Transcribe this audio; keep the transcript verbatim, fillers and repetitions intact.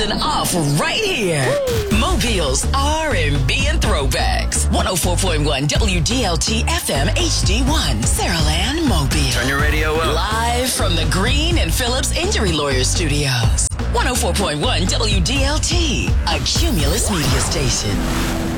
season off right here. Mobile's R and B and Throwbacks. one oh four point one W D L T F M H D one, Saraland, Mobile. Turn your radio up. Live from the Green and Phillips Injury Lawyers Studios. one oh four point one W D L T, a Cumulus media station.